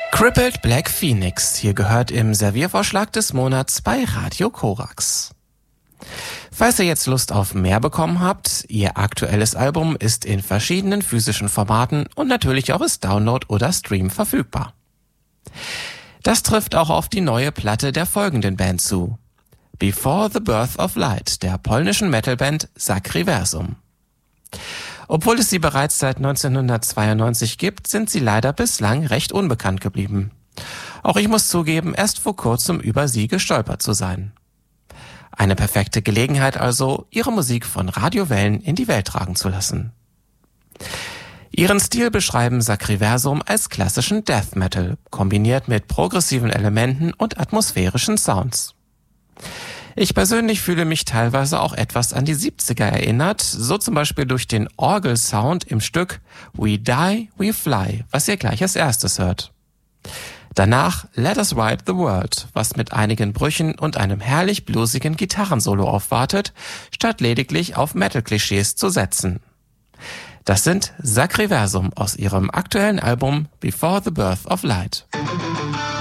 Crippled Black Phoenix, hier gehört im Serviervorschlag des Monats bei Radio Korax. Falls ihr jetzt Lust auf mehr bekommen habt, ihr aktuelles Album ist in verschiedenen physischen Formaten und natürlich auch als Download oder Stream verfügbar. Das trifft auch auf die neue Platte der folgenden Band zu. Before the Birth of Light, der polnischen Metalband Sacriversum. Obwohl es sie bereits seit 1992 gibt, sind sie leider bislang recht unbekannt geblieben. Auch ich muss zugeben, erst vor kurzem über sie gestolpert zu sein. Eine perfekte Gelegenheit also, ihre Musik von Radiowellen in die Welt tragen zu lassen. Ihren Stil beschreiben Sacriversum als klassischen Death Metal, kombiniert mit progressiven Elementen und atmosphärischen Sounds. Ich persönlich fühle mich teilweise auch etwas an die 70er erinnert, so zum Beispiel durch den Orgelsound im Stück We Die, We Fly, was ihr gleich als erstes hört. Danach Let Us Ride the World, was mit einigen Brüchen und einem herrlich bluesigen Gitarrensolo aufwartet, statt lediglich auf Metal-Klischees zu setzen. Das sind Sacriversum aus ihrem aktuellen Album Before the Birth of Light.